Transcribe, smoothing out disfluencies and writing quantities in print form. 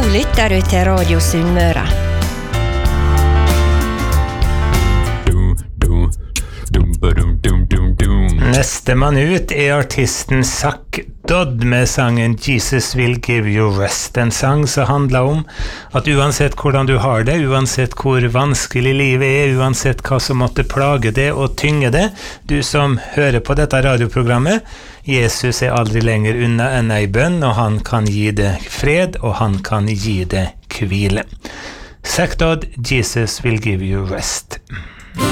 lytter du til Radio Sunnmøre. Neste mann ut artisten Zach Dodd med sangen Jesus Will Give You Rest. En sang som handler om at uansett hvordan du har det, uansett hvor vanskelig livet uansett hva som måtte plage det og tynge det, du som hører på dette radioprogrammet, Jesus aldri lenger unna enn ei bønn, og han kan gi det fred, og han kan gi det hvile. Zach Dodd, Jesus Will Give You Rest.